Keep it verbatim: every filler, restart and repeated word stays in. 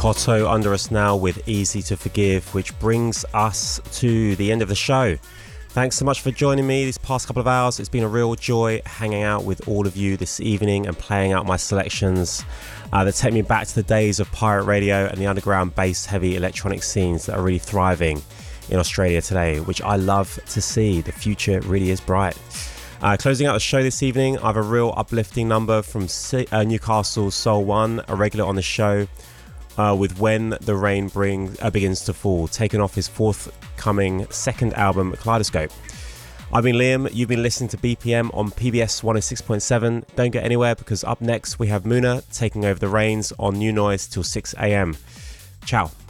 Cotto under us now with Easy to Forgive, which brings us to the end of the show. Thanks so much for joining me these past couple of hours. It's been a real joy hanging out with all of you this evening and playing out my selections uh, that take me back to the days of pirate radio and the underground bass heavy electronic scenes that are really thriving in Australia today, which I love to see. The future really is bright. Uh, closing out the show this evening, I have a real uplifting number from C- uh, Newcastle's Soul One, a regular on the show, uh, with When the Rain Bring, uh, Begins to Fall, taken off his forthcoming second album, Kaleidoscope. I've been Liam, you've been listening to B P M on P B S one oh six point seven. Don't get anywhere, because up next we have Muna taking over the reins on New Noise till six a.m. Ciao.